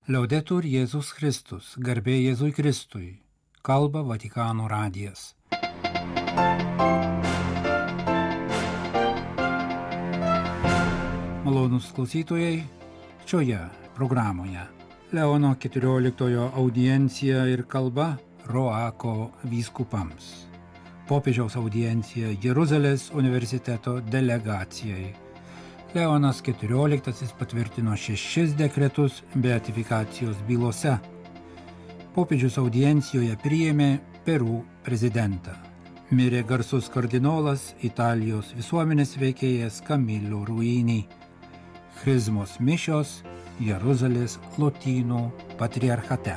Liaudetur Jėzus Kristus, garbė Jėzui Kristui, kalba Vatikano radijas. Malonūs klausytojai, šioje programoje Leono XIV audiencija ir kalba Roako vyskupams. Popiežiaus audiencija Jeruzalės universiteto delegacijai. Leonas XIV patvirtino 6 dekretus beatifikacijos bylose. Popiežius audiencijoje priėmė Peru prezidentą. Mirė garsus kardinolas Italijos visuomenės veikėjas Camillo Ruini. Chrizmos mišios Jeruzalės Lotynų patriarchate.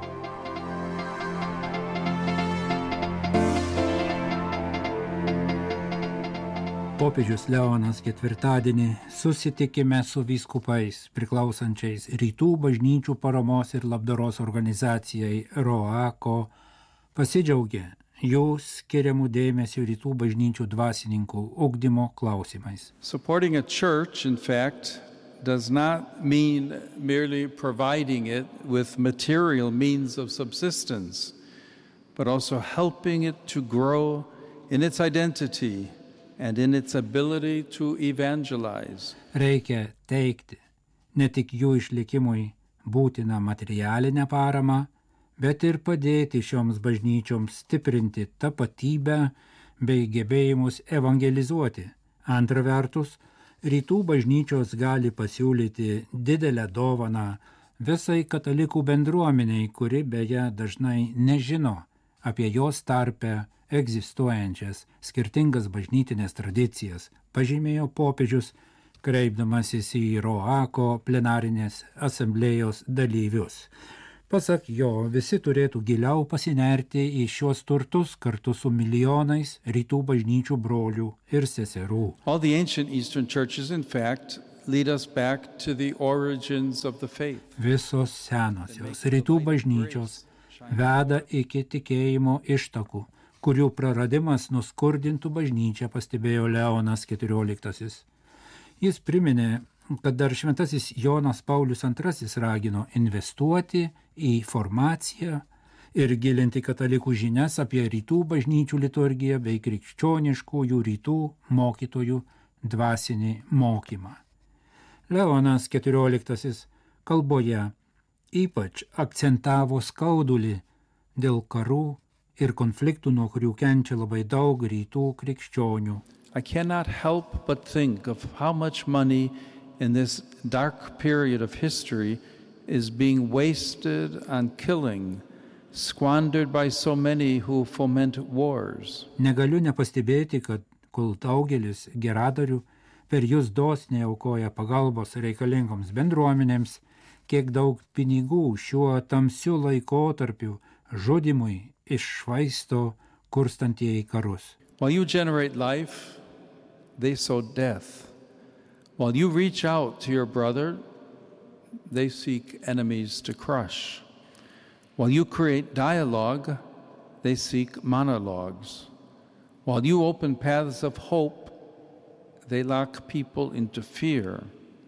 Popiežius Leonas ketvirtadienį susitikime su vyskupais priklausančiais Rytų bažnyčių paramos ir labdaros organizacijai Roako pasidžiaugė jų skiriamų dėmesių Rytų bažnyčių dvasininkų ugdymo klausimais. Supporting a church, in fact, does not mean merely providing it with material means of subsistence, but also helping it to grow in its identity and in its ability to evangelize. Reikia teikti ne tik jų išlikimui būtiną materialinę paramą, bet ir padėti šioms bažnyčioms stiprinti tapatybę bei gebėjimus evangelizuoti. Antra vertus, Rytų bažnyčios gali pasiūlyti didelę dovaną visai katalikų bendruomeniai, kuri beje dažnai nežino apie jos tarpe egzistuojančias skirtingas bažnytinės tradicijas, pažymėjo popiežius, kreipdamasis į Roako plenarinės asamblėjos dalyvius. Pasak jo, visi turėtų giliau pasinerti į šios turtus kartu su milijonais Rytų bažnyčių brolių ir seserų. All the ancient Eastern churches, in fact, lead us back to the origins of the faith. Visos senosios Rytų bažnyčios veda iki tikėjimo ištakų, kurių praradimas nuskurdintų bažnyčią, pastebėjo Leonas XIV. Jis priminė, kad dar šventasis Jonas Paulius II ragino investuoti į formaciją ir gilinti katalikų žinias apie Rytų bažnyčių liturgiją bei krikščioniškųjų rytų mokytojų dvasinį mokymą. Leonas XIV kalboje ypač akcentavo skaudulį dėl karų ir konfliktų, nuo kurių kenčia labai daug rytų krikščionių. I cannot help but think of how much money in this dark period of history is being wasted on killing, squandered by so many who foment wars. Negaliu nepastebėti, kad kol daugelis geradarių per jūs dosniai aukoja pagalbos reikalingoms bendruomenėms, kiek daug pinigų šiuo tamsiu laikotarpiu žudimui iššvaisto kurstantieji karus. While you generate life, they sow death. While you reach out to your brother, they seek enemies to crush. While you create dialogue, they seek monologues. While you open paths of hope, they lock people into fear.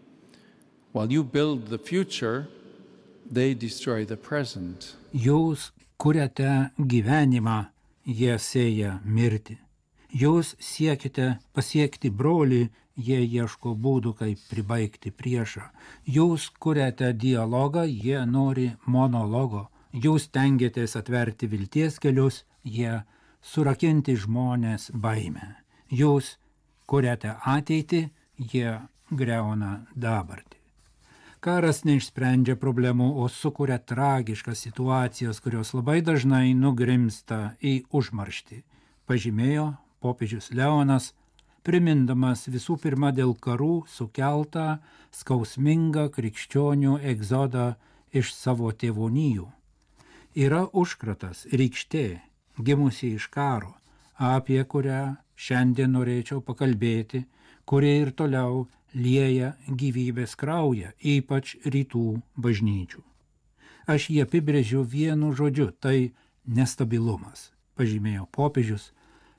While you build the future, they destroy the present. Jūs kuriate gyvenimą, jie sėja mirtį. Jūs siekite pasiekti brolį, jie ieško būdų, kaip pribaigti priešą. Jūs kuriate dialogą, jie nori monologo. Jūs tengiatės atverti vilties kelius, jie surakinti žmonės baimę. Jūs kuriate ateitį, jie griauna dabartį. Karas neišsprendžia problemų, o sukuria tragiškas situacijas, kurios labai dažnai nugrimsta į užmarštį, pažymėjo popiežius Leonas, primindamas visų pirma dėl karų sukeltą skausmingą krikščionių egzodą iš savo tėvonijų. Yra užkratas, rykštė, gimusi iš karo, apie kurią šiandien norėčiau pakalbėti, kuri ir toliau lieja gyvybės kraują, ypač rytų bažnyčių. Aš jį apibrėžiu vienu žodžiu, tai nestabilumas, pažymėjo popiežius,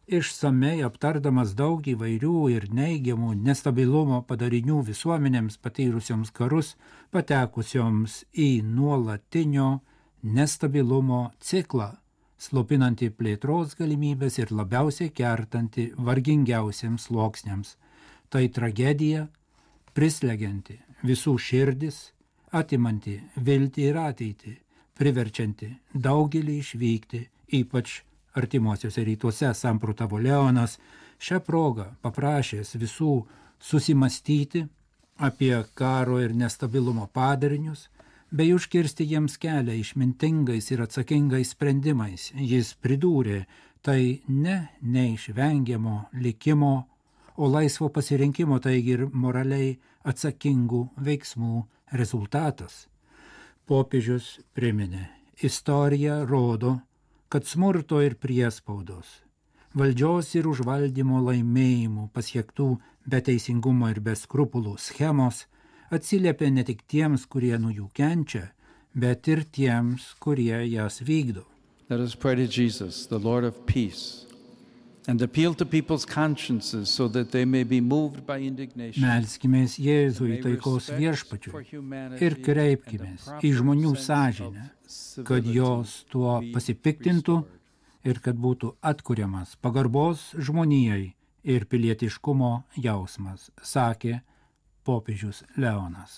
išsamei aptardamas daug įvairių ir neigiamų nestabilumo padarinių visuomenėms patyrusioms karus, patekusioms į nuolatinio nestabilumo ciklą, slopinantį plėtros galimybės ir labiausiai kertantį vargingiausiems sluoksniams. Tai tragedija, prislegianti visų širdis, atimanti viltį ir ateitį, priverčianti daugelį išvykti, ypač artimuosiuose rytuose, samprotavo Leonas, šią progą paprašęs visų susimastyti apie karo ir nestabilumo padarinius, bei užkirsti jiems kelią išmintingais ir atsakingais sprendimais. Jis pridūrė, tai ne neišvengiamo likimo, o laisvo pasirinkimo, taigi ir moraliai atsakingų veiksmų rezultatas. Popiežius priminė, istorija rodo, kad smurto ir priespaudos, valdžios ir užvaldymo laimėjimų pasiektų be teisingumo ir be skrupulų schemos atsiliepia ne tik tiems, kurie nuo jų kenčia, bet ir tiems, kurie jas vykdo. Let us pray to Jesus, the Lord of peace, and appeal to people's consciences so that they may be moved by indignation. Melskimės Jėzui taikos viešpačiui ir kreipkimės į žmonių sąžinę, kad jos tuo pasipiktintų ir kad būtų atkuriamas pagarbos žmonijai ir pilietiškumo jausmas, sakė popiežius Leonas.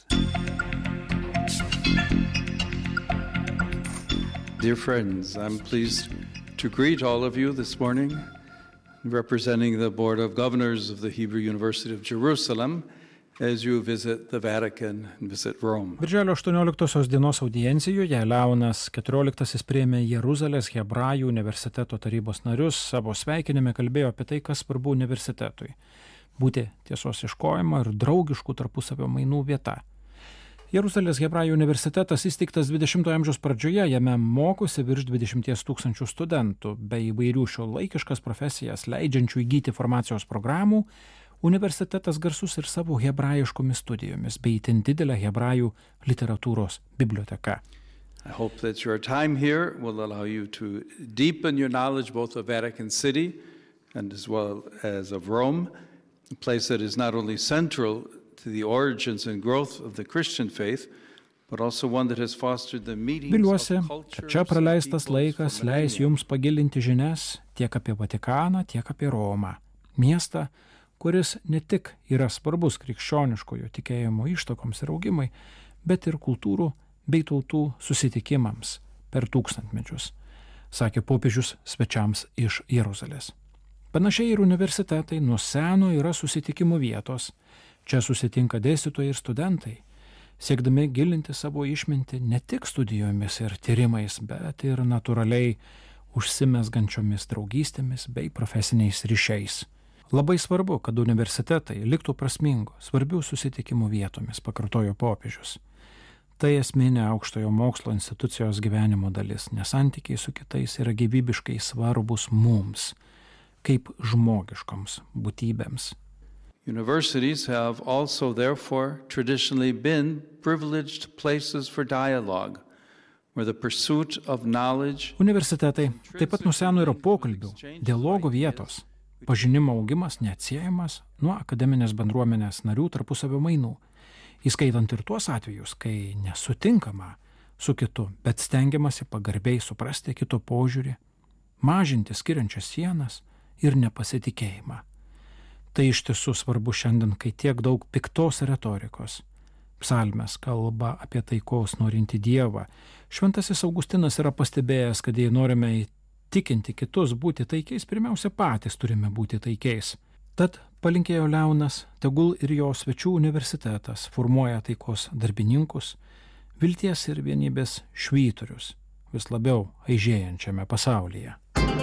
Dear friends, I'm pleased to greet all of you this morning, representing the Board of Governors of the Hebrew University of Jerusalem, as you visit the Vatican and visit Rome. Birželio 18 dienos audiencijoje Leonas XIV priėmė Jeruzalės Hebrajų universiteto tarybos narius, savo sveikinime kalbėjo apie tai, kas svarbu universitetui – būti tiesos ieškojimo ir draugiškų tarpusavio mainų vieta. Jeruzalės Hebrajų universitetas įsteigtas 20-ojo amžiaus pradžioje, jame mokosi virš 20 000 studentų, bei įvairių šiuolaikiškas profesijas leidžiančių įgyti formacijos programų. Universitetas garsus ir savo hebrajiškomis studijomis, bei itin didelę hebrajų literatūros biblioteka. I hope that your time here will allow you to deepen your knowledge both of Vatican City and as well as of Rome, a place that is not only central to the origins and growth of the Christian faith, but also one that has fostered the meetings Viliuosi, of kad cultures čia and praleistas peoples laikas for leis millennia. jums pagilinti žinias tiek apie Vatikaną, tiek apie Romą. Miestą, kuris ne tik yra svarbus krikščioniškojo tikėjimo ištakoms ir augimai, bet ir kultūrų bei tautų susitikimams per tūkstantmečius, sakė popiežius svečiams iš Jeruzalės. Panašiai ir universitetai nuo seno yra susitikimų vietos. Čia susitinka dėstytojai ir studentai, siekdami gilinti savo išmintį ne tik studijomis ir tyrimais, bet ir natūraliai užsimezgančiomis draugystėmis bei profesiniais ryšiais. Labai svarbu, kad universitetai liktų prasmingų, svarbių susitikimų vietomis, pakartojo popiežius. Tai esminė aukštojo mokslo institucijos gyvenimo dalis, nes santykiai su kitais yra gyvybiškai svarbus mums, kaip žmogiškoms būtybėms. Universities have also, therefore, traditionally been privileged places for dialogue, where the pursuit of knowledge. Universitetai taip pat nuo seno yra pokalbių, dialogo vietos. Pažinimo augimas neatsiejamas nuo akademinės bendruomenės narių tarpusavio mainų, įskaitant ir tuos atvejus, kai nesutinkama su kitu, bet stengiamasi pagarbiai suprasti kito požiūrį, mažinti skiriančias sienas ir nepasitikėjimą. Tai iš tiesų svarbu šiandien, kai tiek daug piktos retorikos. Psalmės kalba apie taikos norintį Dievą. Šventasis Augustinas yra pastebėjęs, kad jei norime įtikinti kitus būti taikiais, pirmiausia patys turime būti taikiais. Tad palinkėjo Leonas, tegul ir jo svečių universitetas formuoja taikos darbininkus, vilties ir vienybės švyturius vis labiau aižėjančiame pasaulyje.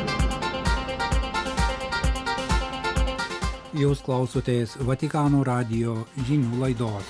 Jūs klausotės Vatikano radijo žinių laidos.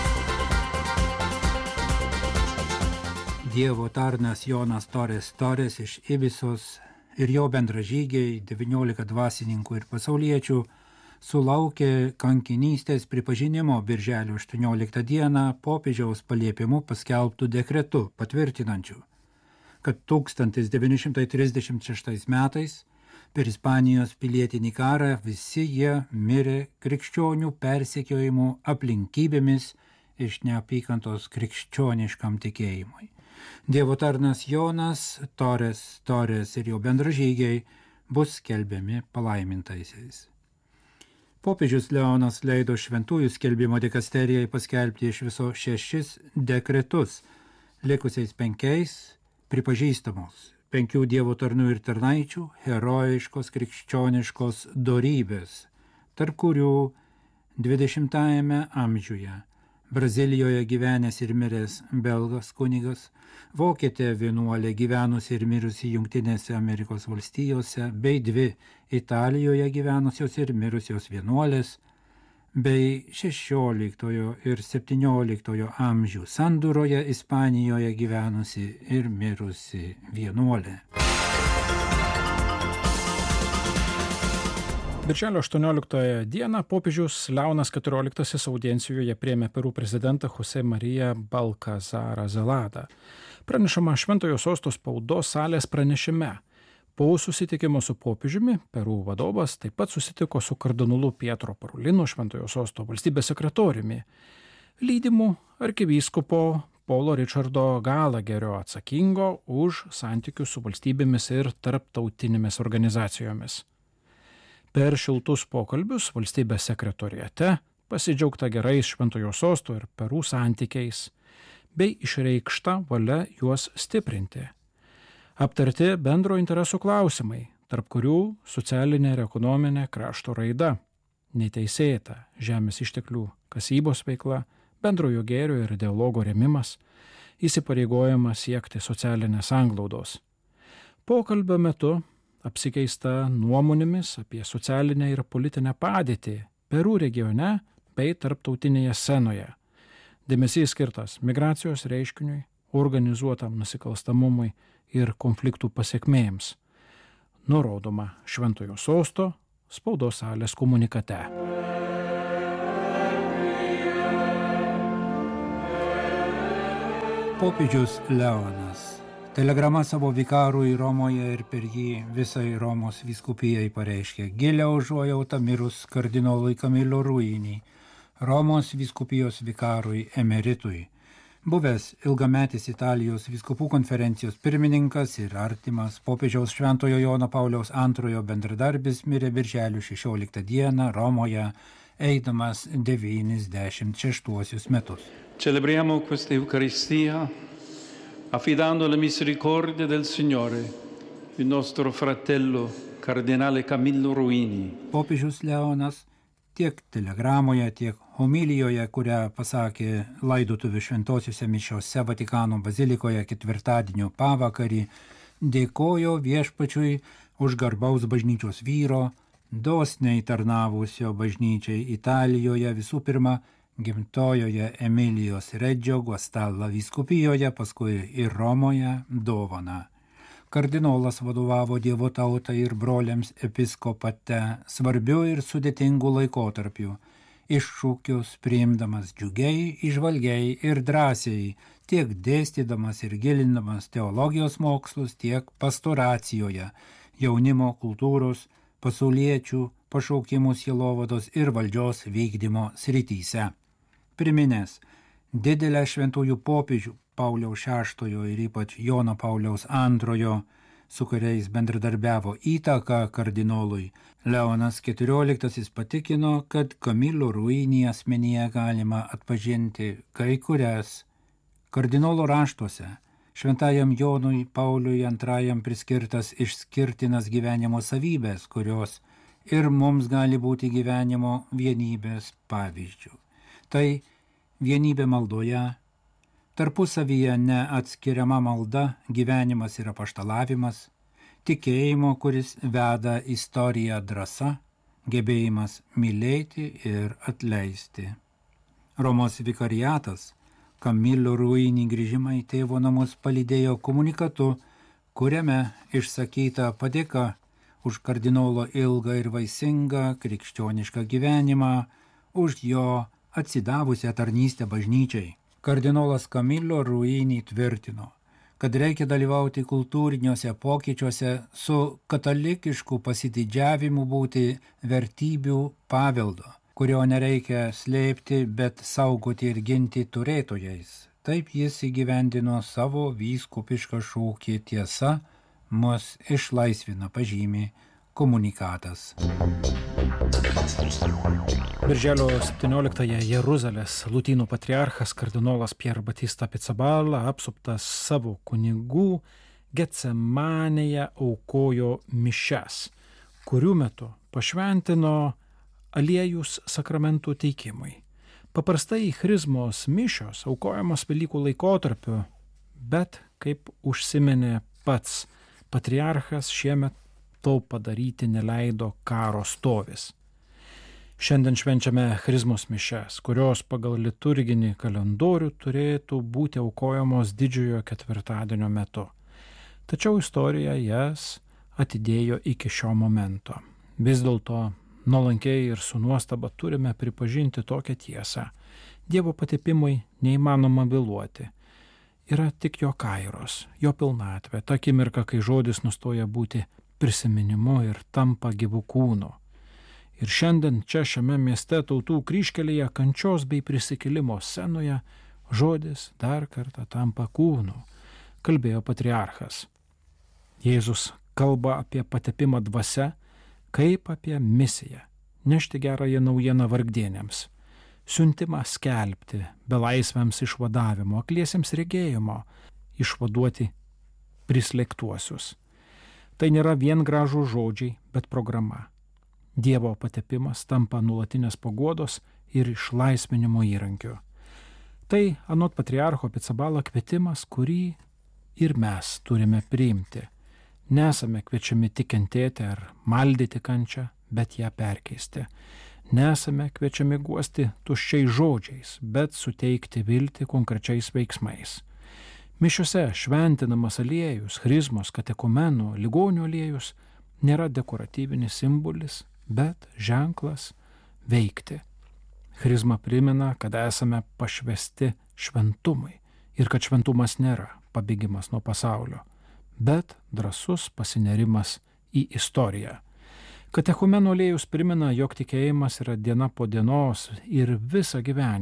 Dievo tarnas Jonas Torres iš Ibisos ir jo bendražygiai 19 dvasininkų ir pasauliečių sulaukė kankinystės pripažinimo birželio 18 dieną popiežiaus paliepimu paskelbtų dekretu patvirtinančių, kad 1936 metais Per Ispanijos pilietinį karą visi jie mirė krikščionių persekiojimų aplinkybėmis iš neapykantos krikščioniškam tikėjimui. Dievo tarnas Jonas, Torės ir jo bendražygiai bus skelbiami palaimintaisiais. Popiežius Leonas leido šventųjų skelbimo dikasterijai paskelbti iš viso 6 dekretus, likusiais 5 pripažįstamos 5 Dievo tarnų ir tarnaičių herojiškos krikščioniškos dorybės, tarp kurių 20-ajame amžiuje Brazilijoje gyvenęs ir miręs belgas kunigas, vokietė vienuolė gyvenusi ir mirusi Jungtinėse Amerikos valstijose, bei 2 Italijoje gyvenusios ir mirusios vienuolės, bei 16 ir 17 amžių sandūroje Ispanijoje gyvenusi ir mirusi vienuolė. Birželio 18 dieną popiežius Leonas XIV audiencijoje priėmė Peru prezidentą Jose Mariją Balcazarą Zeladą. Pranešama Šventojo sosto spaudos salės pranešime. Po susitikimo su popiežiumi Peru vadovas taip pat susitiko su kardinolu Pietro Parolino, Šventojo sosto valstybės sekretoriumi, lydimu arkivyskupo Paulo Richardo Gallagherio atsakingo už santykius su valstybėmis ir tarptautinėmis organizacijomis. Per šiltus pokalbius valstybės sekretoriate pasidžiaugta gerais Šventojo sosto ir Peru santykiais, bei išreikšta valia juos stiprinti. Aptarti bendro interesų klausimai, tarp kurių socialinė ir ekonominė krašto raida, neteisėta žemės išteklių kasybos veikla, bendrojo gėrio ir dialogo rėmimas, įsipareigojimas siekti socialinės sanglaudos. Pokalbio metu apsikeista nuomonėmis apie socialinę ir politinę padėtį Peru regione bei tarptautinėje scenoje. Dėmesys skirtas migracijos reiškiniui, organizuotam nusikalstamumui ir konfliktų pasekmėms. Nurodoma Šventojo sosto spaudos salės komunikate. Popiežius Leonas telegrama savo vikarui Romoje ir per jį visai Romos vyskupijai pareiškė gilią užuojautą mirus kardinolui Camillo Ruini, Romos vyskupijos vikarui emeritui. Buvęs ilgametis Italijos vyskupų konferencijos pirmininkas ir artimas popiežiaus Šventojo Jono Pauliaus II bendradarbis mirė birželio 16 dieną Romoje, eidamas 96 metus. Celebriamo questa Eucaristia affidando alla misericordia del Signore il nostro fratello cardinale Camillo Ruini. Popiežius Leonas tiek telegramoje, tiek homilijoje, kurią pasakė laidotuvių šventosiuose mišiose Vatikano bazilikoje ketvirtadienio pavakarį, dėkojo viešpačiui už garbaus bažnyčios vyro, dosniai tarnavusio bažnyčiai Italijoje visų pirma gimtojoje Emilijos Reggio Guastalla vyskupijoje, paskui ir Romoje dovaną. Kardinolas vadovavo Dievo tautai ir broliams episkopate svarbiu ir sudėtingu laikotarpiu, iššūkius priimdamas džiugiai, įžvalgiai ir drąsiai, tiek dėstydamas ir gilindamas teologijos mokslus, tiek pastoracijoje, jaunimo, kultūros, pasauliečių, pašaukimų sielovados ir valdžios vykdymo srityse. Priminęs didelę šventųjų popiežių Pauliaus VI ir ypač Jono Pauliaus II, su kuriais bendradarbiavo įtaką kardinolui, Leonas XIV patikino, kad Camillo Ruini asmenyje galima atpažinti kai kurias kardinolo raštuose šventajam Jonui Pauliui II priskirtas išskirtinas gyvenimo savybės, kurios ir mums gali būti gyvenimo vienybės pavyzdžių. Tai vienybė maldoje, tarpusavyje neatskiriama malda, gyvenimas ir apaštalavimas, tikėjimo, kuris veda istoriją drąsa, gebėjimas mylėti ir atleisti. Romos vikariatas Camillo Ruini grįžimą į tėvo namus palydėjo komunikatu, kuriame išsakyta padėka už kardinolo ilgą ir vaisingą krikščionišką gyvenimą, už jo atsidavusią tarnystę bažnyčiai. Kardinolas Camillo Ruini tvirtino, kad reikia dalyvauti kultūriniuose pokyčiuose su katalikišku pasididžiavimu būti vertybių paveldo, kurio nereikia slėpti, bet saugoti ir ginti turėtojais. Taip jis įgyvendino savo vyskupišką šūkį tiesa mus išlaisvina, pažymi komunikatas. Birželio 17-ąją Jeruzalės lotynų patriarchas kardinolas Pier Batista Pizzaballa, apsuptas savo kunigų, Getsemanėje aukojo mišias, kurių metu pašventino aliejus sakramentų teikimui. Paprastai chrizmos mišios aukojamos Velykų laikotarpiu, bet, kaip užsiminė pats patriarchas, šiemet to padaryti neleido karo stovis. Šiandien švenčiame chrizmos mišias, kurios pagal liturginį kalendorių turėtų būti aukojamos didžiojo ketvirtadienio metu. Tačiau istorija jas atidėjo iki šio momento. Vis dėlto nuolankiai ir su nuostaba turime pripažinti tokią tiesą. Dievo patepimui neįmanoma vėluoti. Yra tik jo kairos, jo pilnatvė, ta akimirka, kai žodis nustoja būti prisiminimu ir tampa gyvų kūnu. Ir šiandien čia šiame mieste Tautų kryžkelėje kančios bei prisikėlimo scenoje žodis dar kartą tampa kūnu, kalbėjo patriarchas. Jėzus kalba apie patepimą dvasia, kaip apie misiją, nešti gerąją naujieną vargdienėms, siuntimą skelbti, belaisviams išvadavimo, akliesiems regėjimo, išvaduoti prislėgtuosius. Tai nėra vien gražų žodžiai, bet programa. Dievo patepimas tampa nuolatinės paguodos ir išlaisvinimo įrankiu. Tai anot patriarcho Pizzaballa kvietimas, kurį ir mes turime priimti. Nesame kviečiami tik kentėti ar maldyti kančią, bet ją perkeisti. Nesame kviečiami guosti tuščiais žodžiais, bet suteikti viltį konkrečiais veiksmais. Mišiose šventinamas aliejus, chrizmos, katekumenų, ligonių aliejus nėra dekoratyvinis simbolis, bet ženklas veikti. Chrizma primena, kad esame pašvesti šventumui ir kad šventumas nėra pabėgimas nuo pasaulio, bet drąsus pasinerimas į istoriją. Katechumeno aliejus primena, jog tikėjimas yra diena po dienos ir visą gyvenimą